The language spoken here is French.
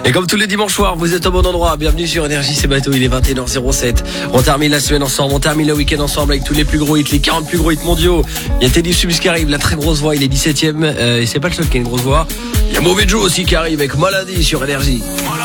Et comme tous les dimanches soirs, vous êtes au bon endroit. Bienvenue sur Énergie, c'est Bateau, il est 21h07. On termine la semaine ensemble, on termine le week-end ensemble avec tous les plus gros hits, les 40 plus gros hits mondiaux. Il y a Teddy Swims qui arrive, la très grosse voix, il est 17ème. Et c'est pas le seul qui a une grosse voix. Il y a Mauvais Joe aussi qui arrive avec Maladie sur Énergie.